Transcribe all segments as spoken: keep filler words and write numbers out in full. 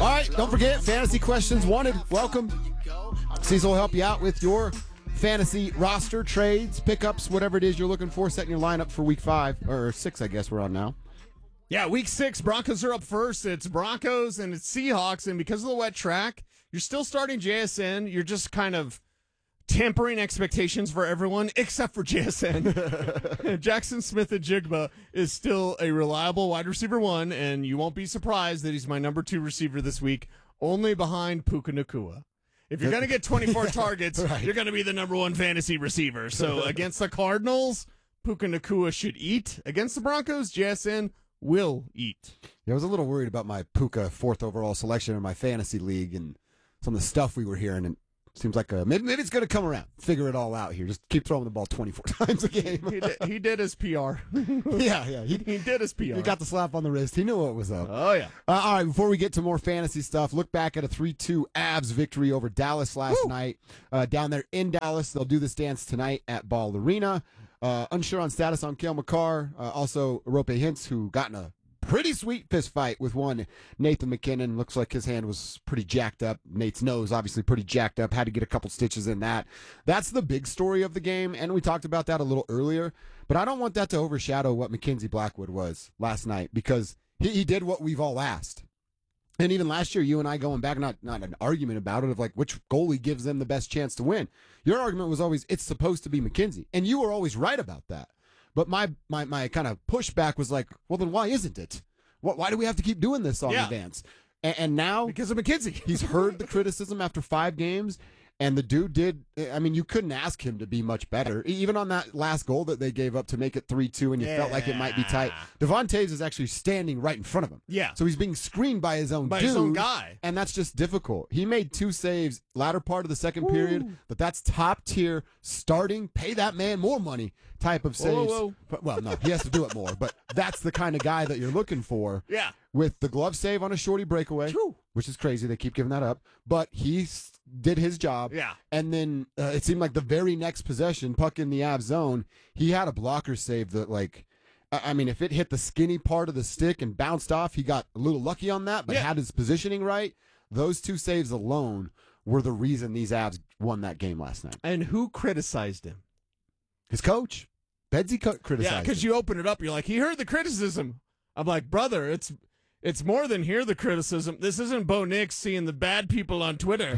All right, don't forget, fantasy questions wanted. Welcome. Cecil will help you out with your fantasy roster, trades, pickups, whatever it is you're looking for, setting your lineup for week five, or six, I guess we're on now. Yeah, week six, Broncos are up first. It's Broncos and it's Seahawks, and because of the wet track, you're still starting J S N. You're just kind of tempering expectations for everyone except for J S N. Jackson Smith-Njigba is still a reliable wide receiver one, and you won't be surprised that he's my number two receiver this week, only behind Puka Nacua. If you're going to get twenty-four targets, right, you're going to be the number one fantasy receiver. So against the Cardinals, Puka Nacua should eat. Against the Broncos, J S N will eat. Yeah, I was a little worried about my Puka fourth overall selection in my fantasy league and some of the stuff we were hearing, and seems like a, maybe, maybe it's going to come around. Figure it all out here. Just keep throwing the ball twenty-four times a game. he, did, he did his P R. yeah, yeah. He, he did his P R. He got the slap on the wrist. He knew what was up. Oh, yeah. Uh, all right, before we get to more fantasy stuff, look back at a three two Avs victory over Dallas last Woo! night. Uh, down there in Dallas, they'll do this dance tonight at Ball Arena. Uh, unsure on status on Cale Makar. Uh, also, Rope Hintz, who got in a pretty sweet fist fight with one Nathan McKinnon. Looks like his hand was pretty jacked up. Nate's nose, obviously, pretty jacked up. Had to get a couple stitches in that. That's the big story of the game, and we talked about that a little earlier. But I don't want that to overshadow what Mackenzie Blackwood was last night, because he, he did what we've all asked. And even last year, you and I going back, not, not an argument about it, of like which goalie gives them the best chance to win. Your argument was always, it's supposed to be McKenzie. And you were always right about that. But my my my kind of pushback was like, well, then why isn't it? What, why do we have to keep doing this on yeah. advance? And, and now, because of McKenzie, he's heard the criticism after five games, and the dude did. I mean, you couldn't ask him to be much better. Even on that last goal that they gave up to make it three two, and you yeah. felt like it might be tight. Devon Toews is actually standing right in front of him. Yeah. So he's being screened by his own by dude, his own guy, and that's just difficult. He made two saves latter part of the second Woo. period, but that's top tier starting. Pay that man more money type of saves. Whoa, whoa. But, well, no, he has to do it more. But that's the kind of guy that you're looking for. Yeah. With the glove save on a shorty breakaway, True. which is crazy. They keep giving that up. But he did his job. Yeah. And then uh, it seemed like the very next possession, puck in the Avs zone, he had a blocker save that, like, I mean, if it hit the skinny part of the stick and bounced off, he got a little lucky on that, but yeah. had his positioning right. Those two saves alone were the reason these Avs won that game last night. And who criticized him? His coach. Bedsy criticized Yeah, because you open it up, you're like, he heard the criticism. I'm like, brother, it's it's more than hear the criticism. This isn't Bo Nix seeing the bad people on Twitter.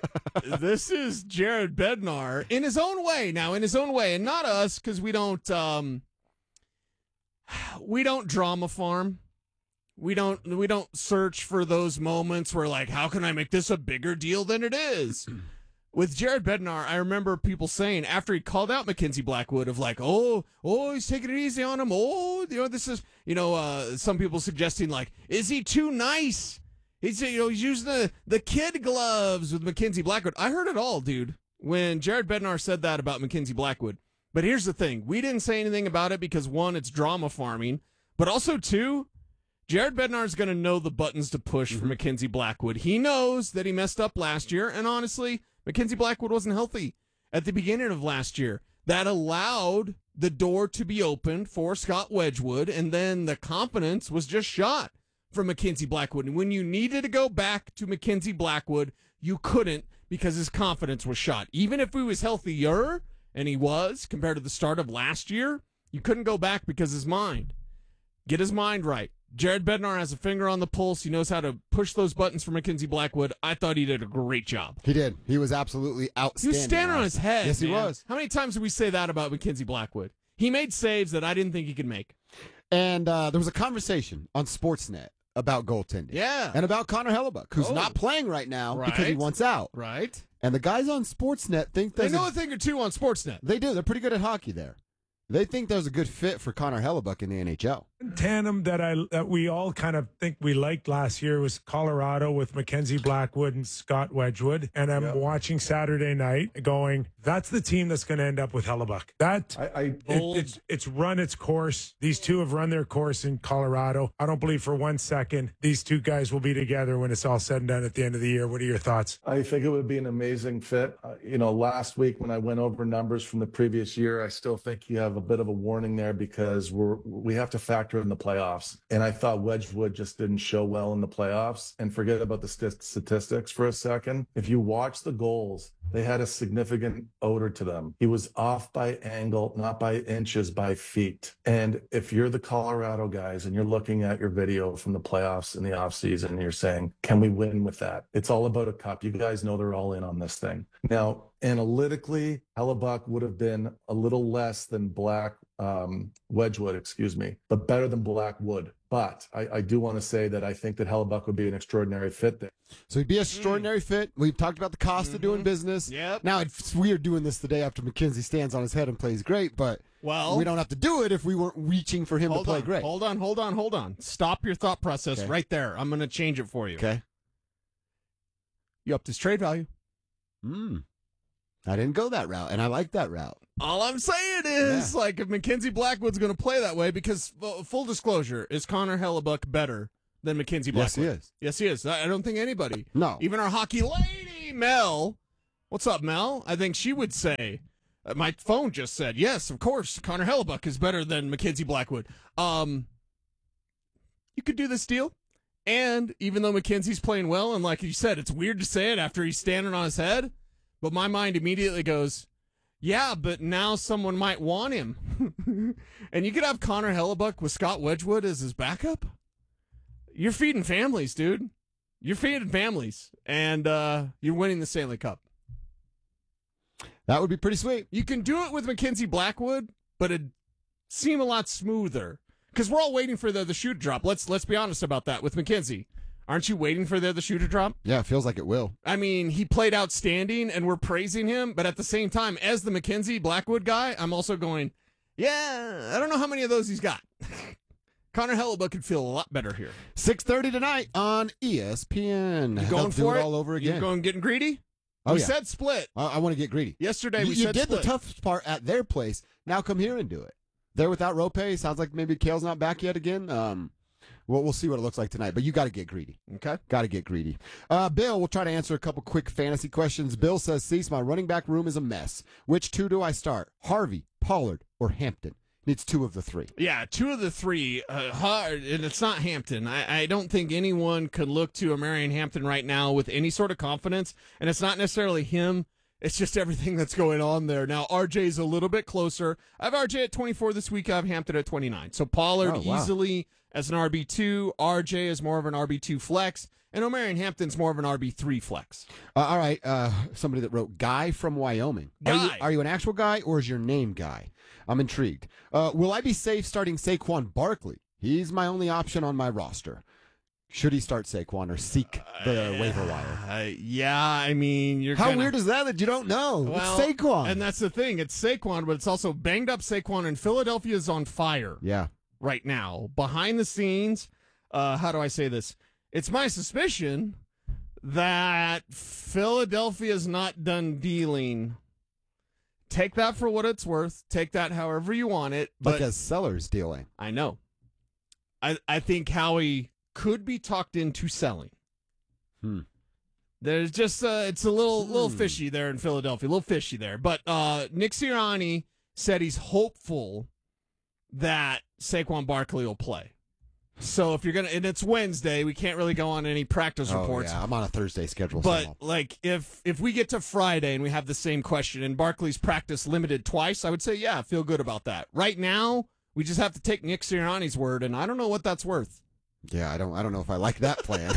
This is Jared Bednar in his own way now, in his own way, and not us, because we don't um, we don't drama farm. We don't we don't search for those moments where, like, how can I make this a bigger deal than it is? With Jared Bednar, I remember people saying after he called out Mackenzie Blackwood of like, oh, oh, he's taking it easy on him. Oh, you know, this is, you know, uh, some people suggesting like, is he too nice? He's, you know, he's using the, the kid gloves with Mackenzie Blackwood. I heard it all, dude, when Jared Bednar said that about Mackenzie Blackwood. But here's the thing. We didn't say anything about it because, one, it's drama farming, but also, two, Jared Bednar is going to know the buttons to push mm-hmm. for Mackenzie Blackwood. He knows that he messed up last year, and honestly, Mackenzie Blackwood wasn't healthy at the beginning of last year. That allowed the door to be opened for Scott Wedgwood, and then the confidence was just shot from Mackenzie Blackwood. And when you needed to go back to Mackenzie Blackwood, you couldn't because his confidence was shot. Even if he was healthier, and he was, compared to the start of last year, you couldn't go back because his mind. Get his mind right. Jared Bednar has a finger on the pulse. He knows how to push those buttons for Mackenzie Blackwood. I thought he did a great job. He did. He was absolutely outstanding. He was standing on his head. Yes, man. he was. How many times did we say that about Mackenzie Blackwood? He made saves that I didn't think he could make. And uh, there was a conversation on Sportsnet about goaltending. Yeah. And about Connor Hellebuck, who's oh. not playing right now right. because he wants out. Right. And the guys on Sportsnet think they know a, a thing or two on Sportsnet. They do. They're pretty good at hockey there. They think there's a good fit for Connor Hellebuck in the N H L. Tandem that I that we all kind of think we liked last year was Colorado with Mackenzie Blackwood and Scott Wedgwood. And I'm yeah. watching Saturday night going, that's the team that's going to end up with Hellebuck. That I, I it, it's it's run its course. These two have run their course in Colorado. I don't believe for one second these two guys will be together when it's all said and done at the end of the year. What are your thoughts? I think it would be an amazing fit. Uh, you know, last week when I went over numbers from the previous year, I still think you have a bit of a warning there because we're we have to factor factor in the playoffs. And I thought Wedgwood just didn't show well in the playoffs. And forget about the st- statistics for a second. If you watch the goals, they had a significant odor to them. He was off by angle, not by inches, by feet. And if you're the Colorado guys and you're looking at your video from the playoffs in the offseason, and you're saying, can we win with that? It's all about a cup. You guys know they're all in on this thing. Now, analytically, Hellebuck would have been a little less than Black um, Wedgwood, excuse me, but better than Blackwood. But I, I do want to say that I think that Hellebuck would be an extraordinary fit there. So he'd be an extraordinary mm. fit. We've talked about the cost mm-hmm. of doing business. Yep. Now, it's weird doing this the day after McKenzie stands on his head and plays great, but well, we don't have to do it if we weren't reaching for him to play on, great. Hold on, hold on, hold on. Stop your thought process okay. right there. I'm going to change it for you. Okay. You upped his trade value. Hmm. I didn't go that route, and I like that route. All I'm saying is, yeah. like, if Mackenzie Blackwood's going to play that way, because, well, full disclosure, is Connor Hellebuck better than Mackenzie Blackwood? Yes, he is. Yes, he is. I don't think anybody. No. Even our hockey lady, Mel. What's up, Mel? I think she would say, uh, my phone just said, yes, of course, Connor Hellebuck is better than Mackenzie Blackwood. Um, you could do this deal, and even though Mackenzie's playing well, and like you said, it's weird to say it after he's standing on his head, but my mind immediately goes, yeah, but now someone might want him. And you could have Connor Hellebuck with Scott Wedgwood as his backup. You're feeding families, dude. You're feeding families. And uh, you're winning the Stanley Cup. That would be pretty sweet. You can do it with Mackenzie Blackwood, but it'd seem a lot smoother. Because we're all waiting for the, the shoe to drop. Let's, let's be honest about that with Mackenzie. Aren't you waiting for the, the shoe to drop? Yeah, it feels like it will. I mean, he played outstanding, and we're praising him, but at the same time, as the Mackenzie Blackwood guy, I'm also going, yeah, I don't know how many of those he's got. Connor Hellebuck could feel a lot better here. six thirty tonight on E S P N. You going They'll for do it all over again. You going getting greedy? Oh, we yeah. said split. I, I want to get greedy. Yesterday you, we you said did split. the tough part at their place. Now come here and do it. They're without Rope. Sounds like maybe Kale's not back yet again. Um, Well, we'll see what it looks like tonight, but you got to get greedy. Okay. Got to get greedy. Uh, Bill, we'll try to answer a couple quick fantasy questions. Bill says, Cease, my running back room is a mess. Which two do I start? Harvey, Pollard, or Hampton? Needs two of the three. Yeah, two of the three. Uh, hard, and it's not Hampton. I, I don't think anyone could look to a Marion Hampton right now with any sort of confidence, and it's not necessarily him. It's just everything that's going on there. Now, R J's a little bit closer. I have R J at twenty-four this week. I have Hampton at twenty-nine. So Pollard oh, wow. easily as an R B two. R J is more of an R B two flex. And O'Marion Hampton's more of an R B three flex. Uh, all right. Uh, somebody that wrote Guy from Wyoming. Guy. Are you, are you an actual guy or is your name Guy? I'm intrigued. Uh, will I be safe starting Saquon Barkley? He's my only option on my roster. Should he start Saquon or seek the uh, waiver wire? Uh, yeah, I mean, you're How gonna... weird is that that you don't know? Well, it's Saquon. And that's the thing. It's Saquon, but it's also banged up Saquon, and Philadelphia's on fire yeah. right now. Behind the scenes, uh, how do I say this? It's my suspicion that Philadelphia's not done dealing. Take that for what it's worth. Take that however you want it. But like a seller's dealing. I know. I I think Howie could be talked into selling. Hmm. There's just uh, it's a little hmm. little fishy there in Philadelphia, a little fishy there. But uh, Nick Sirianni said he's hopeful that Saquon Barkley will play. So if you're gonna, and it's Wednesday, we can't really go on any practice oh, reports. Yeah, I'm on a Thursday schedule. But so. like, if if we get to Friday and we have the same question, and Barkley's practice limited twice, I would say, yeah, feel good about that. Right now, we just have to take Nick Sirianni's word, and I don't know what that's worth. Yeah, I don't. I don't know if I like that plan.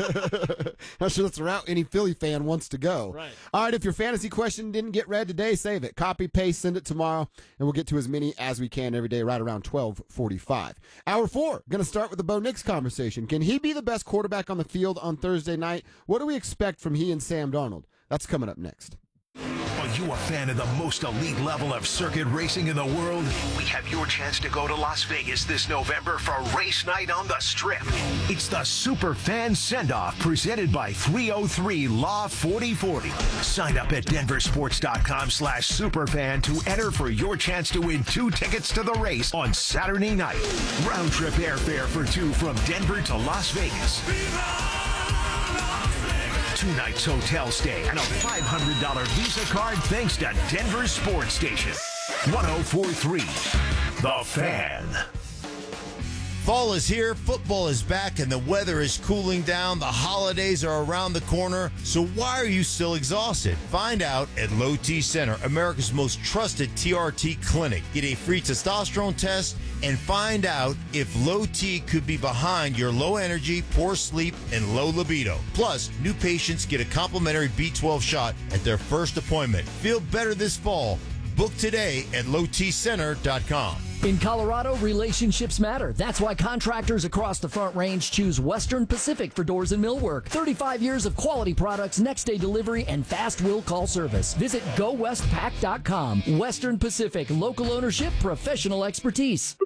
Not sure that's the route any Philly fan wants to go. Right. All right. If your fantasy question didn't get read today, save it. Copy, paste, send it tomorrow, and we'll get to as many as we can every day. Right around twelve forty-five. Hour four. Going to start with the Bo Nix conversation. Can he be the best quarterback on the field on Thursday night? What do we expect from he and Sam Darnold? That's coming up next. Are you a fan of the most elite level of circuit racing in the world? We have your chance to go to Las Vegas this November for race night on the Strip. It's the Superfan Send-Off presented by three oh three Law forty forty. Sign up at denversports.com slash superfan to enter for your chance to win two tickets to the race on Saturday night. Round trip airfare for two from Denver to Las Vegas. Two nights hotel stay and a five hundred dollars Visa card thanks to Denver Sports Station. one oh four point three The Fan. Fall is here, football is back, and the weather is cooling down. The holidays are around the corner, so why are you still exhausted? Find out at Low T Center, America's most trusted T R T clinic. Get a free testosterone test and find out if Low T could be behind your low energy, poor sleep, and low libido. Plus, new patients get a complimentary B twelve shot at their first appointment. Feel better this fall. Book today at low t center dot com. In Colorado, relationships matter. That's why contractors across the Front Range choose Western Pacific for doors and millwork. thirty-five years of quality products, next-day delivery, and fast will call service. Visit go west pac dot com. Western Pacific, local ownership, professional expertise.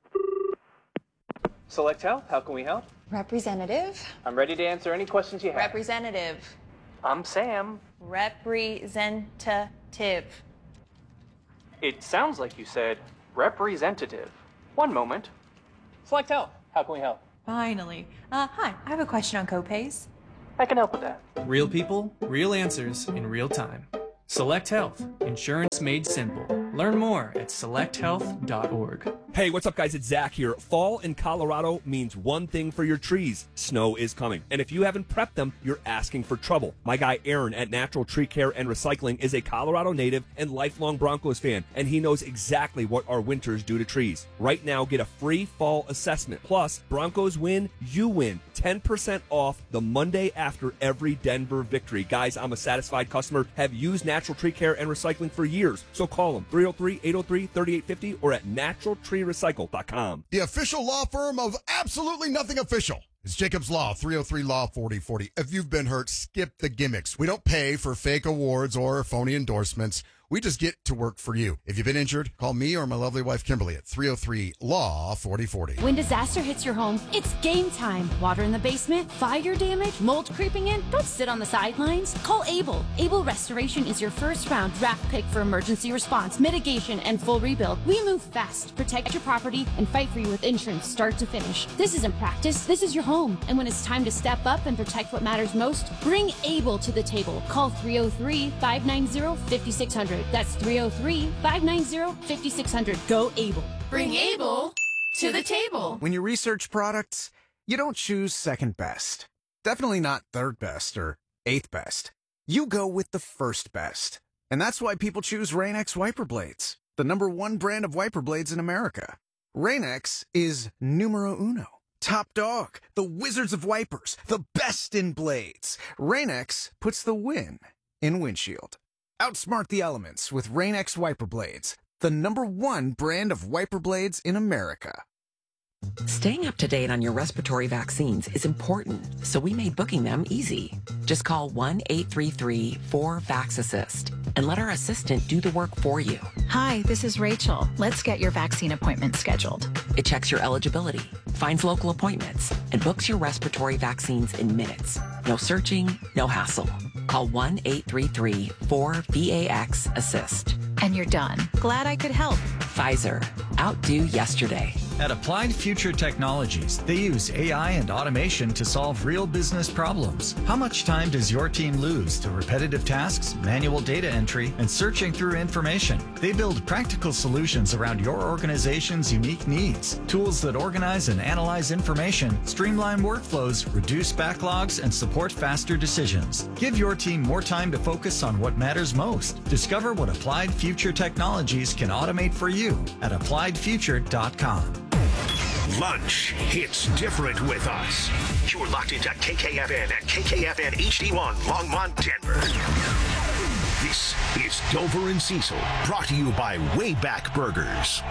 Select Health, how can we help? Representative. I'm ready to answer any questions you have. Representative. I'm Sam. Representative. It sounds like you said representative. One moment. Select Health, how can we help? Finally. Uh, hi, I have a question on copays. I can help with that. Real people, real answers in real time. Select Health, insurance made simple. Learn more at select health dot org. Hey, what's up, guys? It's Zach here. Fall in Colorado means one thing for your trees. Snow is coming. And if you haven't prepped them, you're asking for trouble. My guy Aaron at Natural Tree Care and Recycling is a Colorado native and lifelong Broncos fan, and he knows exactly what our winters do to trees. Right now, get a free fall assessment. Plus, Broncos win, you win. ten percent off the Monday after every Denver victory. Guys, I'm a satisfied customer, have used Natural Tree Care and Recycling for years. So call them, three oh three, eight oh three, three eight five oh or at natural tree recycle dot com. The official law firm of absolutely nothing official. It's Jacobs Law, three oh three Law forty forty. If you've been hurt, skip the gimmicks. We don't pay for fake awards or phony endorsements. We just get to work for you. If you've been injured, call me or my lovely wife Kimberly at three oh three Law forty forty. When disaster hits your home, it's game time. Water in the basement, fire damage, mold creeping in. Don't sit on the sidelines. Call Able. Able Restoration is your first round draft pick for emergency response, mitigation, and full rebuild. We move fast, protect your property, and fight for you with insurance start to finish. This isn't practice. This is your home. And when it's time to step up and protect what matters most, bring Able to the table. Call three oh three, five nine zero, five six zero zero. That's three oh three, five nine zero, five six zero zero. Go Able. Bring Able to the table. When you research products, you don't choose second best. Definitely not third best or eighth best. You go with the first best. And that's why people choose Rain-X wiper blades, the number one brand of wiper blades in America. Rain-X is numero uno. Top dog, the wizards of wipers, the best in blades. Rain-X puts the win in windshield. Outsmart the elements with Rain-X wiper blades, the number one brand of wiper blades in America. Staying up to date on your respiratory vaccines is important, so we made booking them easy. Just call one eight three three, four, VAX-ASSIST and let our assistant do the work for you. Hi, this is Rachel. Let's get your vaccine appointment scheduled. It checks your eligibility, finds local appointments, and books your respiratory vaccines in minutes. No searching, no hassle. Call one eight three three, four, VAX-ASSIST. And you're done. Glad I could help. Pfizer. Outdo yesterday. At Applied Future Technologies, they use A I and automation to solve real business problems. How much time does your team lose to repetitive tasks, manual data entry, and searching through information? They build practical solutions around your organization's unique needs. Tools that organize and analyze information, streamline workflows, reduce backlogs, and support faster decisions. Give your team more time to focus on what matters most. Discover what Applied Future Technologies can automate for you at applied future dot com. Lunch hits different with us. You're locked into K K F N and K K F N H D one Longmont, Denver. This is Dover and Cecil, brought to you by Wayback Burgers.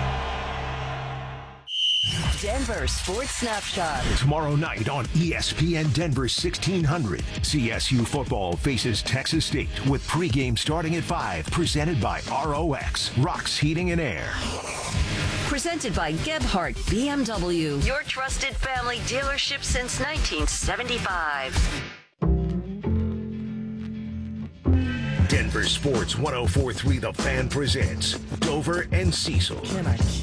Denver Sports Snapshot. Tomorrow night on E S P N Denver sixteen hundred, C S U football faces Texas State with pregame starting at five, presented by R O X, Rocks Heating and Air. Presented by Gebhardt B M W, your trusted family dealership since nineteen seventy-five. Denver Sports one oh four point three The Fan presents Dover and Cecil. Can I